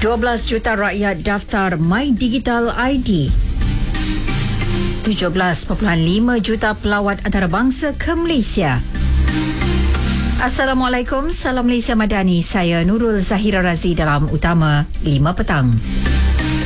12 juta rakyat daftar My Digital ID. 17.5 juta pelawat antarabangsa ke Malaysia. Assalamualaikum, salam Malaysia Madani. Saya Nurul Zahira Razi dalam Utama 5 Petang.